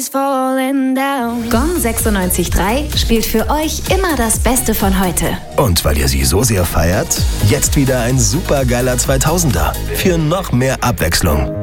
Gong 96.3 spielt für euch immer das Beste von heute. Und weil ihr sie so sehr feiert, jetzt wieder ein supergeiler 2000er für noch mehr Abwechslung.